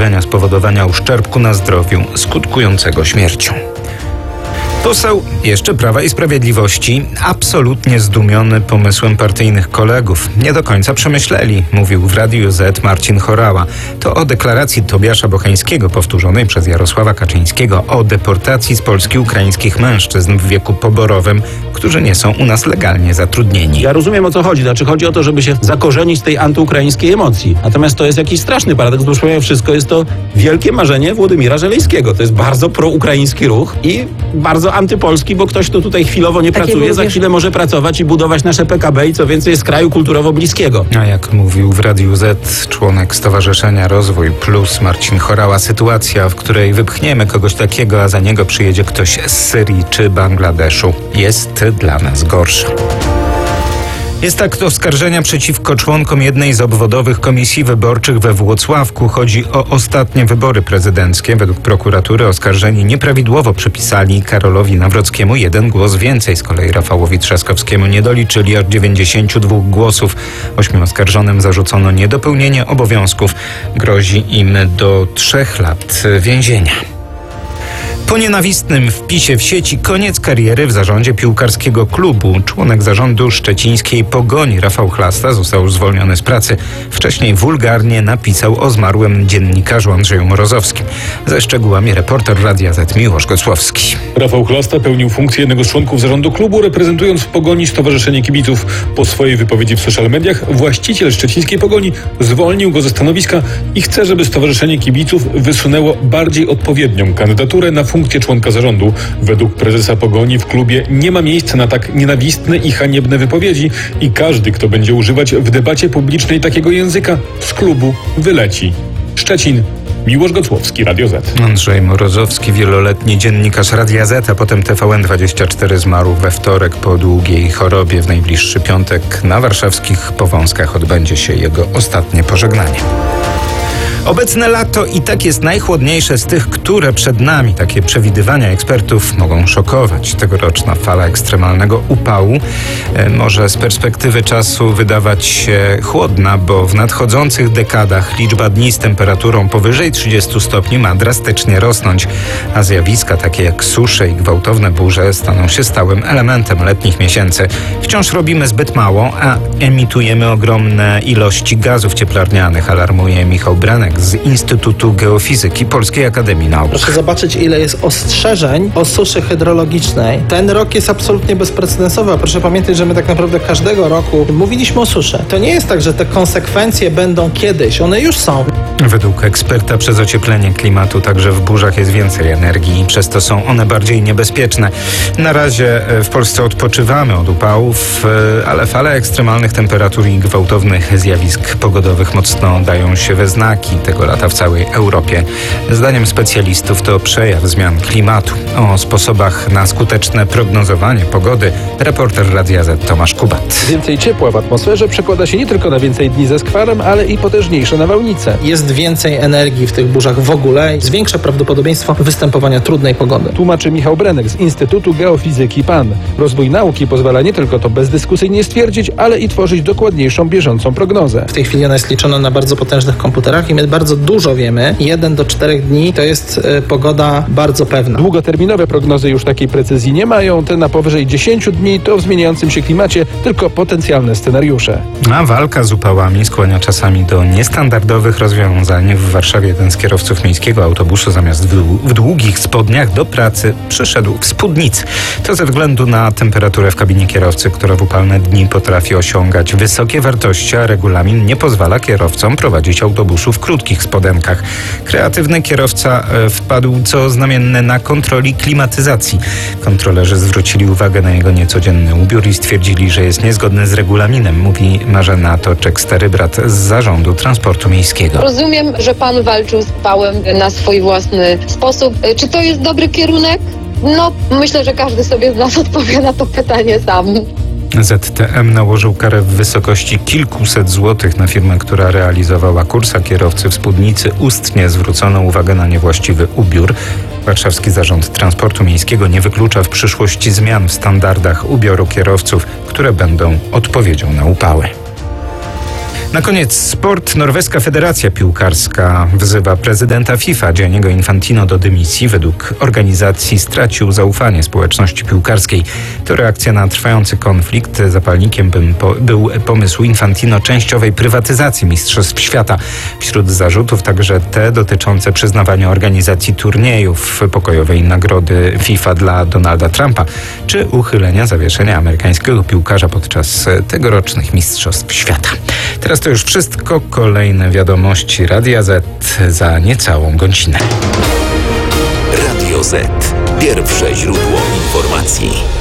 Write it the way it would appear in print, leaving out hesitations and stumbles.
podejrzenia spowodowania uszczerbku na zdrowiu skutkującego śmiercią. Poseł jeszcze Prawa i Sprawiedliwości absolutnie zdumiony pomysłem partyjnych kolegów. Nie do końca przemyśleli, mówił w Radiu Z Marcin Horała. To o deklaracji Tobiasza Bocheńskiego powtórzonej przez Jarosława Kaczyńskiego o deportacji z Polski ukraińskich mężczyzn w wieku poborowym, którzy nie są u nas legalnie zatrudnieni. Ja rozumiem, o co chodzi. Znaczy chodzi o to, żeby się zakorzenić z tej antyukraińskiej emocji. Natomiast to jest jakiś straszny paradoks, bo pomimo wszystko jest to wielkie marzenie Włodymira Żeleńskiego. To jest bardzo proukraiński ruch i bardzo antypolski, bo ktoś, kto tutaj chwilowo nie pracuje, za chwilę może pracować i budować nasze PKB i co więcej jest kraju kulturowo bliskiego. A jak mówił w Radiu Z członek Stowarzyszenia Rozwój Plus Marcin Horała, sytuacja, w której wypchniemy kogoś takiego, a za niego przyjedzie ktoś z Syrii czy Bangladeszu, jest dla nas gorsza. Jest akt oskarżenia przeciwko członkom jednej z obwodowych komisji wyborczych we Włocławku. Chodzi o ostatnie wybory prezydenckie. Według prokuratury oskarżeni nieprawidłowo przypisali Karolowi Nawrockiemu 1 głos więcej. Z kolei Rafałowi Trzaskowskiemu nie doliczyli aż 92 głosów. 8 oskarżonym zarzucono niedopełnienie obowiązków. Grozi im do 3 lat więzienia. Po nienawistnym wpisie w sieci koniec kariery w zarządzie piłkarskiego klubu. Członek zarządu szczecińskiej Pogoni Rafał Chlasta został już zwolniony z pracy. Wcześniej wulgarnie napisał o zmarłym dziennikarzu Andrzeju Morozowskim. Ze szczegółami reporter Radia Z Miłosz Gocłowski. Rafał Chlasta pełnił funkcję jednego z członków zarządu klubu, reprezentując w Pogoni Stowarzyszenie Kibiców. Po swojej wypowiedzi w social mediach właściciel szczecińskiej Pogoni zwolnił go ze stanowiska i chce, żeby Stowarzyszenie Kibiców wysunęło bardziej odpowiednią kandydaturę na funkcję członka zarządu. Według prezesa Pogoni w klubie nie ma miejsca na tak nienawistne i haniebne wypowiedzi i każdy, kto będzie używać w debacie publicznej takiego języka, z klubu wyleci. Szczecin, Miłosz Gocłowski, Radio Z. Andrzej Morozowski, wieloletni dziennikarz Radia Z, a potem TVN24 zmarł we wtorek po długiej chorobie. W najbliższy piątek na warszawskich Powązkach odbędzie się jego ostatnie pożegnanie. Obecne lato i tak jest najchłodniejsze z tych, które przed nami. Takie przewidywania ekspertów mogą szokować. Tegoroczna fala ekstremalnego upału może z perspektywy czasu wydawać się chłodna, bo w nadchodzących dekadach liczba dni z temperaturą powyżej 30 stopni ma drastycznie rosnąć, a zjawiska takie jak susze i gwałtowne burze staną się stałym elementem letnich miesięcy. Wciąż robimy zbyt mało, a emitujemy ogromne ilości gazów cieplarnianych, alarmuje Michał Branek z Instytutu Geofizyki Polskiej Akademii Nauk. Proszę zobaczyć, ile jest ostrzeżeń o suszy hydrologicznej. Ten rok jest absolutnie bezprecedensowy, a proszę pamiętać, że my tak naprawdę każdego roku mówiliśmy o suszy. To nie jest tak, że te konsekwencje będą kiedyś, one już są. Według eksperta przez ocieplenie klimatu także w burzach jest więcej energii i przez to są one bardziej niebezpieczne. Na razie w Polsce odpoczywamy od upałów, ale fale ekstremalnych temperatur i gwałtownych zjawisk pogodowych mocno dają się we znaki tego lata w całej Europie. Zdaniem specjalistów to przejaw zmian klimatu. O sposobach na skuteczne prognozowanie pogody reporter Radia Z Tomasz Kubat. Więcej ciepła w atmosferze przekłada się nie tylko na więcej dni ze skwarem, ale i potężniejsze nawałnice. Jest więcej energii w tych burzach w ogóle i zwiększa prawdopodobieństwo występowania trudnej pogody. Tłumaczy Michał Brenek z Instytutu Geofizyki PAN. Rozwój nauki pozwala nie tylko to bezdyskusyjnie stwierdzić, ale i tworzyć dokładniejszą, bieżącą prognozę. W tej chwili ona jest liczona na bardzo potężnych komputerach i my bardzo dużo wiemy. 1 do 4 dni to jest pogoda bardzo pewna. Długoterminowe prognozy już takiej precyzji nie mają. Te na powyżej 10 dni to w zmieniającym się klimacie tylko potencjalne scenariusze. A walka z upałami skłania czasami do niestandardowych rozwiązań. W Warszawie jeden z kierowców miejskiego autobusu zamiast w długich spodniach do pracy przyszedł w spódnicy. To ze względu na temperaturę w kabinie kierowcy, która w upalne dni potrafi osiągać wysokie wartości, a regulamin nie pozwala kierowcom prowadzić autobusu w krótkich spodenkach. Kreatywny kierowca wpadł, co znamienne, na kontroli klimatyzacji. Kontrolerzy zwrócili uwagę na jego niecodzienny ubiór i stwierdzili, że jest niezgodny z regulaminem, mówi Marzena Toczek-Starybrat z Zarządu Transportu Miejskiego. Rozumiem, że pan walczył z upałem na swój własny sposób. Czy to jest dobry kierunek? No, myślę, że każdy sobie z nas odpowie na to pytanie sam. ZTM nałożył karę w wysokości kilkuset złotych na firmę, która realizowała kursa kierowcy w spódnicy. Ustnie zwrócono uwagę na niewłaściwy ubiór. Warszawski Zarząd Transportu Miejskiego nie wyklucza w przyszłości zmian w standardach ubioru kierowców, które będą odpowiedzią na upały. Na koniec sport. Norweska Federacja Piłkarska wzywa prezydenta FIFA Gianniego Infantino do dymisji. Według organizacji stracił zaufanie społeczności piłkarskiej. To reakcja na trwający konflikt. Zapalnikiem był pomysł Infantino częściowej prywatyzacji Mistrzostw Świata. Wśród zarzutów także te dotyczące przyznawania organizacji turniejów, pokojowej nagrody FIFA dla Donalda Trumpa, czy uchylenia zawieszenia amerykańskiego piłkarza podczas tegorocznych Mistrzostw Świata. Teraz to już wszystko. Kolejne wiadomości Radia Z za niecałą godzinę. Radio Z. Pierwsze źródło informacji.